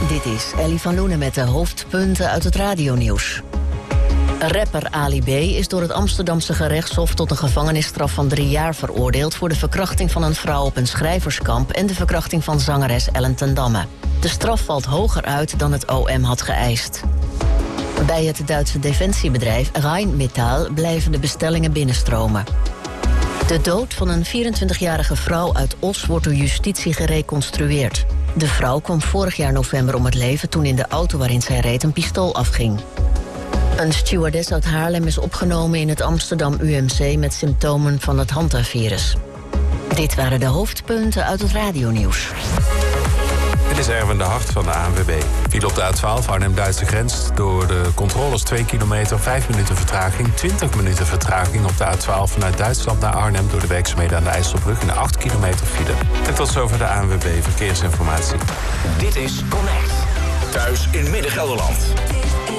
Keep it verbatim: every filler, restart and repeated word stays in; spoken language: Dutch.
Dit is Ellie van Loenen met de hoofdpunten uit het radionieuws. Rapper Ali B. is door het Amsterdamse gerechtshof tot een gevangenisstraf van drie jaar veroordeeld voor de verkrachting van een vrouw op een schrijverskamp en de verkrachting van zangeres Ellen ten Damme. De straf valt hoger uit dan het O M had geëist. Bij het Duitse defensiebedrijf Rheinmetall blijven de bestellingen binnenstromen. De dood van een vierentwintigjarige vrouw uit Os wordt door justitie gereconstrueerd. De vrouw kwam vorig jaar november om het leven toen in de auto waarin zij reed een pistool afging. Een stewardess uit Haarlem is opgenomen in het Amsterdam U M C met symptomen van het Hanta-virus. Dit waren de hoofdpunten uit het radionieuws. Dit is Erwin de Hart van de A N W B. Viel op de A twaalf Arnhem-Duitse grens. Door de controles twee kilometer, vijf minuten vertraging. twintig minuten vertraging op de A twaalf vanuit Duitsland naar Arnhem... door de werkzaamheden aan de IJsselbrug in de acht kilometer file. En tot zover de A N W B Verkeersinformatie. Dit is Connect. Thuis in Midden-Gelderland.